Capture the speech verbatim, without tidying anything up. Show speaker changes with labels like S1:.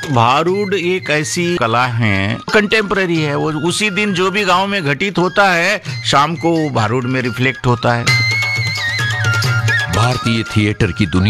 S1: भारूड एक ऐसी कला है, कंटेम्पररी है। वो उसी दिन जो भी गांव में घटित होता है, शाम को भारूड में रिफ्लेक्ट होता है।
S2: भारतीय थिएटर की दुनिया